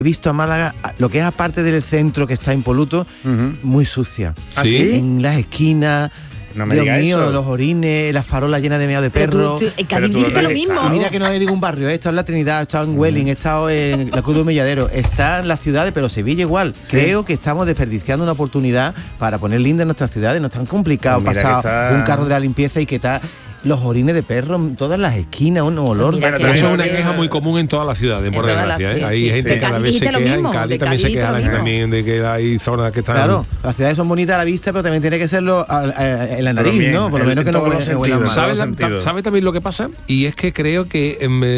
He visto a Málaga, lo que es aparte del centro que está impoluto, muy sucia. ¿Ah, sí? En las esquinas. No me Dios digas mío, eso. los orines, las farolas llenas de meado de perro. En Cádiz dijiste lo mismo. Y mira que no es ningún barrio, he estado en La Trinidad, he estado en Welling, he estado en la Cruz de Humilladero, está en las ciudades, pero Sevilla igual. Sí. Creo que estamos desperdiciando una oportunidad para poner linda en nuestras ciudades. No es tan complicado Pues pasar un carro de la limpieza y que está los orines de perro en todas las esquinas, un olor. Mira Pero eso es una queja muy común en todas las ciudades, por todas las desgracia. ciudades, Hay sí, gente sí. cada De vez se Cádiz queja, lo en mismo, Cádiz de también se Cádiz lo quejan mismo. también de que hay zonas que están... Claro, las ciudades son bonitas a la vista, pero también tiene que serlo en la nariz, bien, ¿no? Por lo menos que no todos los huelan sentidos. mal. ¿Sabe también lo que pasa? Y es que creo que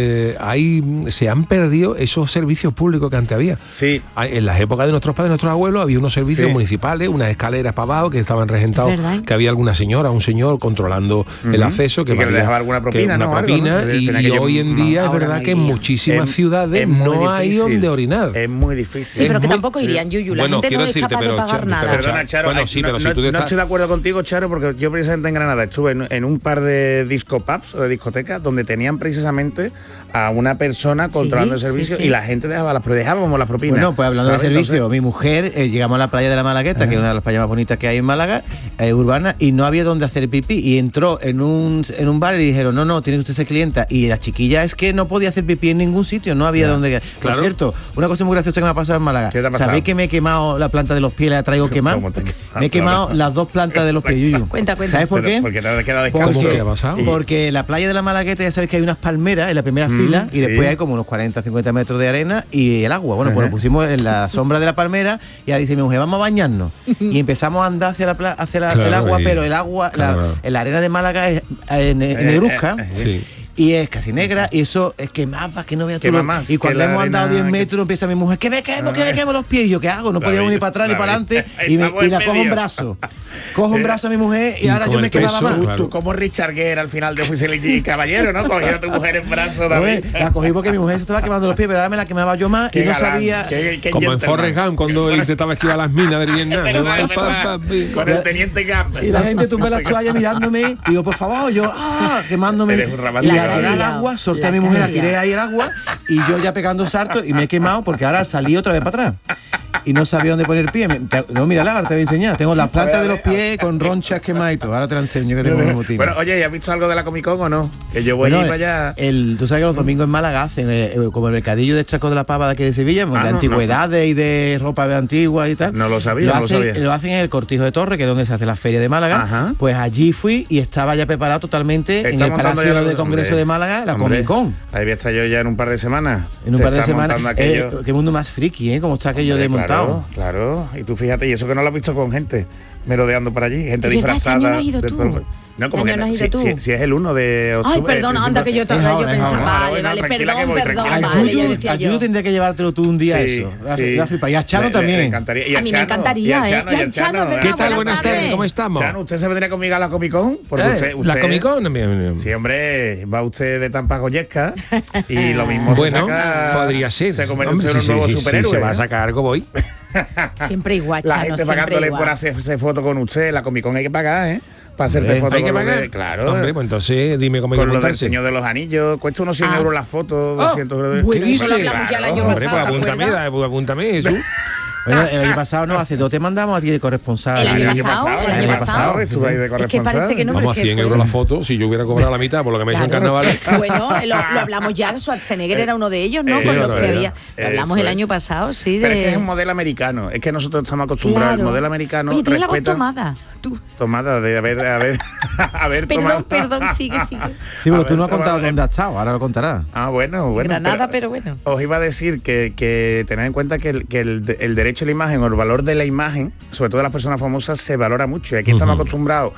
se han perdido esos servicios públicos que antes había. Sí. En las épocas de nuestros padres, nuestros abuelos, había unos servicios municipales, unas escaleras para abajo que estaban regentados, Es verdad. que había alguna señora, un señor controlando el acceso, Y que le dejaba alguna propina, ¿no? Algo, ¿no? y Tenía que hoy en día es ahora verdad no que en iría. muchísimas ciudades es muy no hay difícil. donde orinar. Es muy difícil. Sí, pero que muy- tampoco irían, Yuyu. La Bueno, gente quiero no es decirte, capaz de pero, pagar Charo, nada. Perdona, Charo, Bueno, sí, pero si tú no estás- estoy de acuerdo contigo, Charo, porque yo precisamente en Granada estuve en un par de disco pubs o de discotecas donde tenían precisamente a una persona controlando el Sí, servicio sí. y la gente dejábamos las propinas. Bueno, pues hablando de ¿sabes? servicio, Entonces, mi mujer, llegamos a la playa de la Malagueta, que es una de las playas más bonitas que hay en Málaga, urbana, y no había dónde hacer pipí. Y entró en un bar y le dijeron, no, tiene que usted ser clienta. Y la chiquilla es que no podía hacer pipí en ningún sitio, no había dónde. Claro. Por cierto, una cosa muy graciosa que me ha pasado en Málaga. ¿Qué te ha pasado? ¿Sabéis que me he quemado la planta de los pies, la traigo quemada? ¿Cómo te- Me he quemado las dos plantas de los pies, Yuyu. Cuenta. ¿Sabes por qué? Porque te queda descalzo. ¿Cómo que ha pasado? Porque la playa de la Malagueta ya sabéis que hay unas palmeras en la primera fila y sí. después hay como unos 40-50 metros de arena y el agua. Bueno, pues lo pusimos en la sombra de la palmera y ahí dice mi mujer, vamos a bañarnos. Y empezamos a andar hacia el Claro, agua, y- pero el agua, claro. la arena de Málaga es negruzca. Sí. Y es casi negra y eso es quemaba, que no veas tú. Quema más Y cuando que la hemos andado arena 10 que- metros empieza mi mujer, que me quemo los pies. Y yo, ¿qué hago? No podíamos ni para atrás ni para adelante. Y Estamos la en cojo en medio. brazo. Cojo en brazo a mi mujer y Y ahora con yo me el quemaba peso, más. claro. Tú como Richard Gere al final de Fusil y Caballero, ¿no? Cogiendo a tu mujer en brazos, David. Oye, la cogí porque mi mujer se estaba quemando los pies, pero ahora me la quemaba yo más Qué y no galán, sabía. qué Como en gentleman. Forrest Gump, cuando él intentaba esquivar las minas del Vietnam. Es verdad. Con el teniente Gump. Y la gente tumba las toallas mirándome. Digo, por favor, yo, quemándome. Eres un Y rabandero. al tirar al La agua, solté a mi calidad. mujer, la tiré ahí el agua y yo ya pegando saltos y me he quemado porque ahora salí otra vez para atrás. Y no sabía dónde poner el pie. No, mira, ahora te voy a enseñar. Tengo las plantas de los pies con ronchas quemadas y todo. Ahora te la enseño que tengo un motivo. Bueno, oye, ¿y has visto algo de la Comic Con o no? Que yo voy a ir para allá. Tú sabes que los domingos en Málaga hacen como el mercadillo de Chaco de la Pava de aquí de Sevilla, de no, antigüedades y de ropa antigua y tal. No lo sabía, no lo sabía. Lo hacen en el Cortijo de Torre, que es donde se hace la feria de Málaga. Ajá. Pues allí fui y estaba ya preparado totalmente en Está el montando Palacio ya de Congreso hombre, de Málaga, la hombre, Comic Con. Ahí voy a estar yo ya en un par de semanas. En un Se par de está semanas. montando aquello. Qué mundo más friki, ¿eh? Como está aquello de montado. Claro. Y tú fíjate, y eso que no lo has visto con gente merodeando por allí, gente Es verdad, disfrazada. este año no has ido de tú. todo. No, como Este que año no has si, ido tú. si es el 1 de octubre. Ay, perdona, anda que yo ahora, yo es pensaba, ahora. vale, Bueno, tranquila que voy, perdón, tranquila. vale, ya Yuyu, decía a Yuyu yo. tendría que llevártelo tú un día Sí, eso. sí. Va a flipar. Y a Chano Le también. encantaría. Y A mí me Chano, encantaría, y al ¿eh? Chano, Y y al al Chano, Chano. ¿verdad? ¿Qué tal? Buenas Buenas tardes, tardes. ¿cómo estamos? Chano, ¿usted se vendría conmigo a la Comic Con? Porque ¿La Comic Con? Sí, hombre, va usted de Tampa Goyesca y lo mismo Bueno, se saca... podría ser. Se convierte Hombre, en un nuevo superhéroe. Si se va a ¿eh? sacar algo, voy. Siempre igual, La Chano, gente siempre pagándole igual. por hacerse foto con usted. La Comic Con hay que pagar, ¿eh? Para hacerte Hombre, foto ¿Hay que con lo pagar? de... Claro. Hombre, pues entonces dime cómo hay que con lo del montarse. Señor de los Anillos. Cuesta unos 100 Ah. euros la foto, 200 euros. Bueno, ¿Qué eso lo dice? hablamos ya el año Hombre, pasado, pues ¿te apúntame, acuerdas? pues apúntame, Jesús. Bueno, el año pasado no, hace 2 te mandamos a ti de corresponsal. El año pasado, el año pasado. estuve ahí de Es que corresponsal. parece que no, Vamos a pero es 100 que euros fue- la foto. Si yo hubiera cobrado la mitad por lo que me he hecho en Claro. carnaval. Bueno, lo hablamos ya, Schwarzenegger era uno de ellos, ¿no? Sí, Con los claro, que era. había. Lo hablamos Eso el es. año pasado, sí. Pero es que es de... un modelo americano. Es que nosotros estamos acostumbrados al Claro. modelo americano. Oye, tienes la voz respetan- tomada. Tú. Tomada de haber tomado. Perdón, sigue. Sí, pero tú no has A ver, contado toma- dónde has estado, ahora lo contarás. Ah, bueno. Granada, pero bueno. Os iba a decir que tened en cuenta que el derecho a la imagen o el valor de la imagen, sobre todo de las personas famosas, se valora mucho. Y aquí estamos acostumbrados.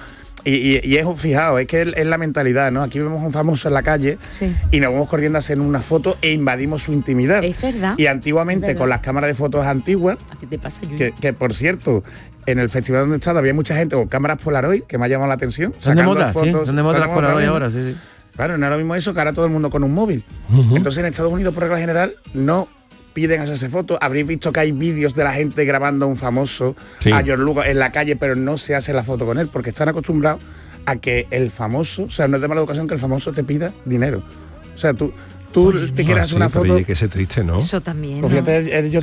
Y es, fijaos, es que es la mentalidad, ¿no? Aquí vemos a un famoso en la calle Sí. y nos vamos corriendo a hacer una foto e invadimos su intimidad. Es verdad. Y antiguamente, Es verdad. con las cámaras de fotos antiguas, ¿A ti te pasa, Yuyu? que por cierto, en el festival donde he estado había mucha gente con cámaras Polaroid, que me ha llamado la atención. ¿Son de sacando moda? Sí, fotos. son de moda las Están Polaroid ¿no? ahora, sí, sí. Claro, no era lo mismo eso que ahora todo el mundo con un móvil. Entonces en Estados Unidos, por regla general, no piden hacerse fotos. Habréis visto que hay vídeos de la gente grabando a un famoso, Sí. a George Lucas, en la calle, pero no se hace la foto con él, porque están acostumbrados a que el famoso, o sea, no es de mala educación que el famoso te pida dinero. O sea, tú te quieres hacer una pero foto... oye, que ese triste, ¿no? Eso también. Pues ¿no? fíjate, yo